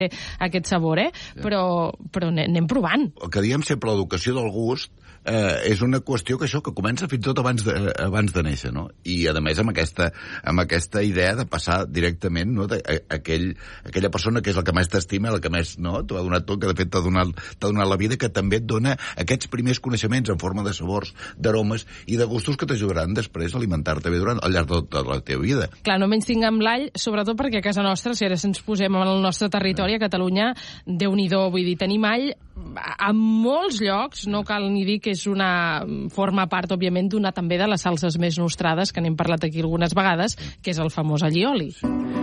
aquest sabor, però anem provant. El que diem sempre, l'educació del gust, és una qüestió que comença fins i tot abans de néixer, no? I, a més, amb aquesta idea de passar directament, no, aquella persona que és la que més t'estima, la que més, no, t'ho ha donat tot, que de fet t'ha donat la vida, que també et dona aquests primers coneixements en forma de sabors, d'aromes i de gustos que t'ajudaran després a alimentar-te bé al llarg de tota la teva vida. Clar, no menys tinguem l'all, sobretot perquè a casa nostra, si ara ens posem en el nostre territori, a Catalunya, Déu-n'hi-do, vull dir, tenim all a molts llocs, no cal ni dir que forma part, òbviament, d'una també de les salses més nostrades, que n'hem parlat aquí algunes vegades, que és el famós allioli.